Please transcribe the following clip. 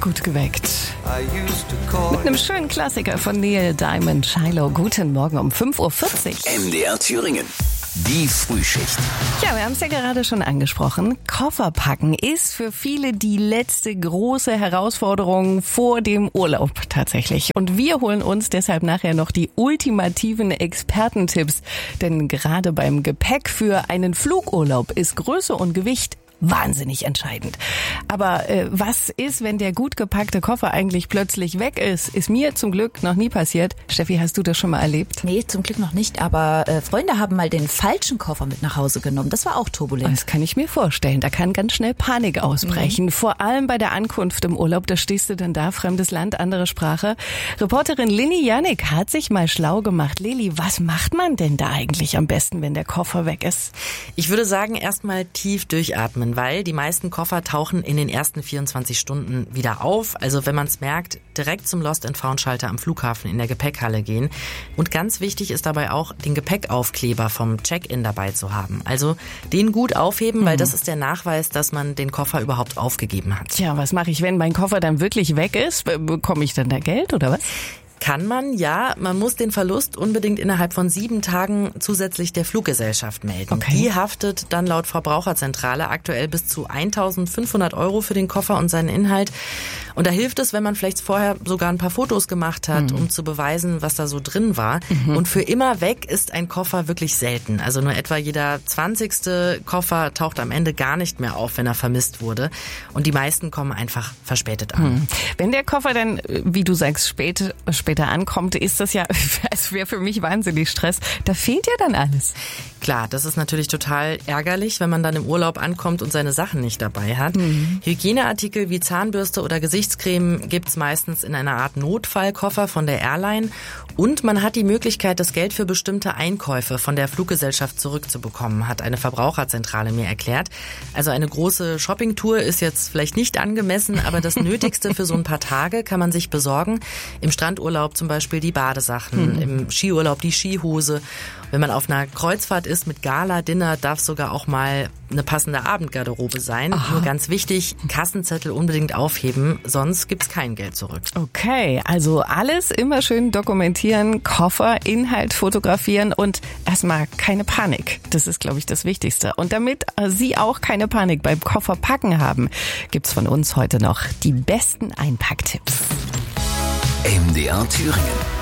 gut geweckt. Mit einem schönen Klassiker von Neil Diamond, Shiloh. Guten Morgen um 5:40 Uhr. MDR Thüringen. Die Frühschicht. Ja, wir haben es ja gerade schon angesprochen. Koffer packen ist für viele die letzte große Herausforderung vor dem Urlaub tatsächlich. Und wir holen uns deshalb nachher noch die ultimativen Expertentipps. Denn gerade beim Gepäck für einen Flugurlaub ist Größe und Gewicht wahnsinnig entscheidend. Aber was ist, wenn der gut gepackte Koffer eigentlich plötzlich weg ist? Ist mir zum Glück noch nie passiert. Steffi, hast du das schon mal erlebt? Nee, zum Glück noch nicht, aber Freunde haben mal den falschen Koffer mit nach Hause genommen. Das war auch turbulent. Das kann ich mir vorstellen. Da kann ganz schnell Panik ausbrechen. Vor allem bei der Ankunft im Urlaub. Da stehst du dann da, fremdes Land, andere Sprache. Reporterin Lili Janik hat sich mal schlau gemacht. Lili, was macht man denn da eigentlich am besten, wenn der Koffer weg ist? Ich würde sagen, erstmal tief durchatmen, weil die meisten Koffer tauchen in den ersten 24 Stunden wieder auf. Also wenn man es merkt, direkt zum Lost-and-Found-Schalter am Flughafen in der Gepäckhalle gehen. Und ganz wichtig ist dabei auch, den Gepäckaufkleber vom Check-in dabei zu haben. Also den gut aufheben, weil das ist der Nachweis, dass man den Koffer überhaupt aufgegeben hat. Tja, was mache ich, wenn mein Koffer dann wirklich weg ist? Bekomme ich dann da Geld oder was? Kann man, ja. Man muss den Verlust unbedingt innerhalb von 7 Tagen zusätzlich der Fluggesellschaft melden. Okay. Die haftet dann laut Verbraucherzentrale aktuell bis zu 1.500 € für den Koffer und seinen Inhalt. Und da hilft es, wenn man vielleicht vorher sogar ein paar Fotos gemacht hat, um zu beweisen, was da so drin war. Und für immer weg ist ein Koffer wirklich selten. Also nur etwa jeder 20. Koffer taucht am Ende gar nicht mehr auf, wenn er vermisst wurde. Und die meisten kommen einfach verspätet an. Wenn der Koffer dann, wie du sagst, später ankommt, ist das ja, es wäre für mich wahnsinnig Stress. Da fehlt ja dann alles. Klar, das ist natürlich total ärgerlich, wenn man dann im Urlaub ankommt und seine Sachen nicht dabei hat. Hygieneartikel wie Zahnbürste oder Gesichtscreme gibt's meistens in einer Art Notfallkoffer von der Airline. Und man hat die Möglichkeit, das Geld für bestimmte Einkäufe von der Fluggesellschaft zurückzubekommen, hat eine Verbraucherzentrale mir erklärt. Also eine große Shoppingtour ist jetzt vielleicht nicht angemessen, aber das Nötigste für so ein paar Tage kann man sich besorgen. Im Strandurlaub zum Beispiel die Badesachen, im Skiurlaub die Skihose. Wenn man auf einer Kreuzfahrt ist mit Gala-Dinner, darf sogar auch mal eine passende Abendgarderobe sein. Nur ganz wichtig, Kassenzettel unbedingt aufheben, sonst gibt's kein Geld zurück. Okay, also alles immer schön dokumentieren, Koffer, Inhalt fotografieren und erstmal keine Panik. Das ist, glaube ich, das Wichtigste. Und damit Sie auch keine Panik beim Kofferpacken haben, gibt's von uns heute noch die besten Einpacktipps. MDR Thüringen.